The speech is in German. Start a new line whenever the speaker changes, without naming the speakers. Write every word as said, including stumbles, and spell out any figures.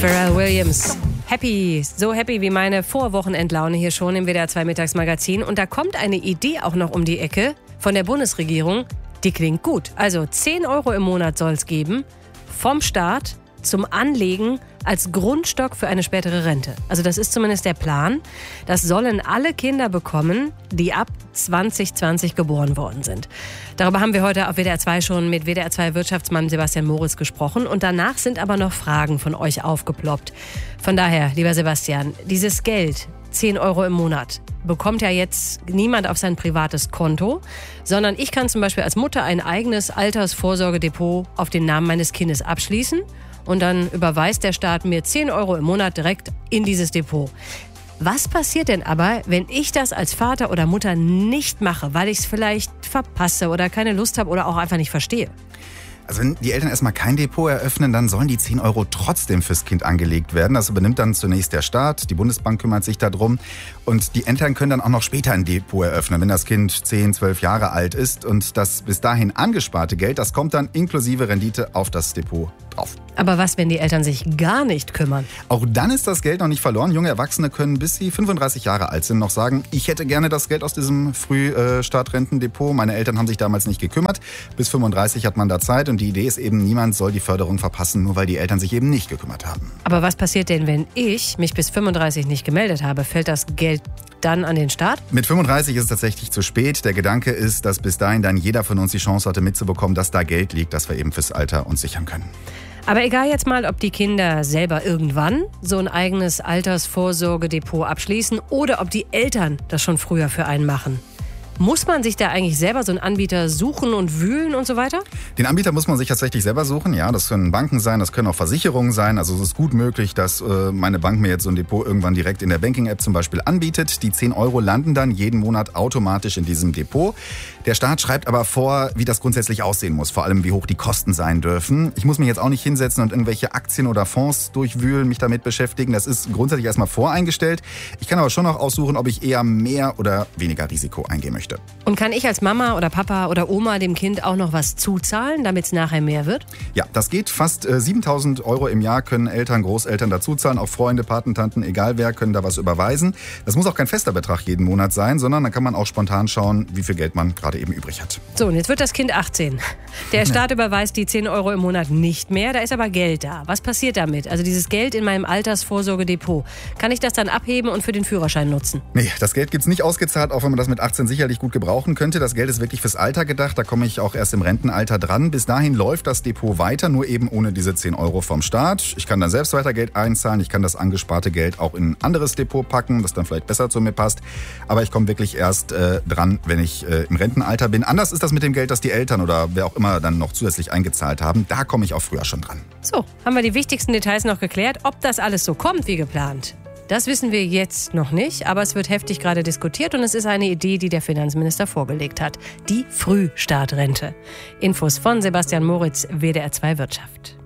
Pharrell Williams. Happy, so happy wie meine Vorwochenendlaune hier schon im W D R zwei Mittagsmagazin. Und da kommt eine Idee auch noch um die Ecke von der Bundesregierung. Die klingt gut. Also zehn Euro im Monat soll es geben, vom Staat zum Anlegen als Grundstock für eine spätere Rente. Also das ist zumindest der Plan. Das sollen alle Kinder bekommen, die ab zwanzig zwanzig geboren worden sind. Darüber haben wir heute auf W D R zwei schon mit W D R zwei Wirtschaftsmann Sebastian Moritz gesprochen. Und danach sind aber noch Fragen von euch aufgeploppt. Von daher, lieber Sebastian, dieses Geld, zehn Euro im Monat, bekommt ja jetzt niemand auf sein privates Konto, sondern ich kann zum Beispiel als Mutter ein eigenes Altersvorsorgedepot auf den Namen meines Kindes abschließen. Und dann überweist der Staat mir zehn Euro im Monat direkt in dieses Depot. Was passiert denn aber, wenn ich das als Vater oder Mutter nicht mache, weil ich es vielleicht verpasse oder keine Lust habe oder auch einfach nicht verstehe?
Also wenn die Eltern erstmal kein Depot eröffnen, dann sollen die zehn Euro trotzdem fürs Kind angelegt werden. Das übernimmt dann zunächst der Staat, die Bundesbank kümmert sich darum. Und die Eltern können dann auch noch später ein Depot eröffnen, wenn das Kind zehn, zwölf Jahre alt ist. Und das bis dahin angesparte Geld, das kommt dann inklusive Rendite auf das Depot drauf.
Aber was, wenn die Eltern sich gar nicht kümmern?
Auch dann ist das Geld noch nicht verloren. Junge Erwachsene können, bis sie fünfunddreißig Jahre alt sind, noch sagen, ich hätte gerne das Geld aus diesem Frühstartrentendepot. Meine Eltern haben sich damals nicht gekümmert. Bis fünfunddreißig hat man da Zeit. Und die Idee ist eben, niemand soll die Förderung verpassen, nur weil die Eltern sich eben nicht gekümmert haben.
Aber was passiert denn, wenn ich mich bis fünfunddreißig nicht gemeldet habe? Fällt das Geld dann an den Staat?
Mit fünfunddreißig ist es tatsächlich zu spät. Der Gedanke ist, dass bis dahin dann jeder von uns die Chance hatte mitzubekommen, dass da Geld liegt, das wir eben fürs Alter uns sichern können.
Aber egal jetzt mal, ob die Kinder selber irgendwann so ein eigenes Altersvorsorgedepot abschließen oder ob die Eltern das schon früher für einen machen. Muss man sich da eigentlich selber so einen Anbieter suchen und wühlen und so weiter?
Den Anbieter muss man sich tatsächlich selber suchen. Ja, das können Banken sein, das können auch Versicherungen sein. Also es ist gut möglich, dass äh, meine Bank mir jetzt so ein Depot irgendwann direkt in der Banking-App zum Beispiel anbietet. Die zehn Euro landen dann jeden Monat automatisch in diesem Depot. Der Staat schreibt aber vor, wie das grundsätzlich aussehen muss. Vor allem, wie hoch die Kosten sein dürfen. Ich muss mich jetzt auch nicht hinsetzen und irgendwelche Aktien oder Fonds durchwühlen, mich damit beschäftigen. Das ist grundsätzlich erstmal voreingestellt. Ich kann aber schon noch aussuchen, ob ich eher mehr oder weniger Risiko eingehen möchte.
Und kann ich als Mama oder Papa oder Oma dem Kind auch noch was zuzahlen, damit es nachher mehr wird?
Ja, das geht. Fast äh, siebentausend Euro im Jahr können Eltern, Großeltern dazuzahlen. Auch Freunde, Patentanten, egal wer, können da was überweisen. Das muss auch kein fester Betrag jeden Monat sein, sondern dann kann man auch spontan schauen, wie viel Geld man gerade eben übrig hat.
So, und jetzt wird das Kind achtzehn. Der Staat ja. überweist die zehn Euro im Monat nicht mehr. Da ist aber Geld da. Was passiert damit? Also dieses Geld in meinem Altersvorsorgedepot. Kann ich das dann abheben und für den Führerschein nutzen?
Nee, das Geld gibt's nicht ausgezahlt, auch wenn man das mit achtzehn sicherlich gut gebrauchen könnte. Das Geld ist wirklich fürs Alter gedacht. Da komme ich auch erst im Rentenalter dran. Bis dahin läuft das Depot weiter, nur eben ohne diese zehn Euro vom Staat. Ich kann dann selbst weiter Geld einzahlen. Ich kann das angesparte Geld auch in ein anderes Depot packen, das dann vielleicht besser zu mir passt. Aber ich komme wirklich erst äh, dran, wenn ich äh, im Rentenalter bin. Anders ist das mit dem Geld, das die Eltern oder wer auch immer dann noch zusätzlich eingezahlt haben. Da komme ich auch früher schon dran.
So, haben wir die wichtigsten Details noch geklärt. Ob das alles so kommt wie geplant, das wissen wir jetzt noch nicht, aber es wird heftig gerade diskutiert und es ist eine Idee, die der Finanzminister vorgelegt hat. Die Frühstartrente. Infos von Sebastian Moritz, W D R zwei Wirtschaft.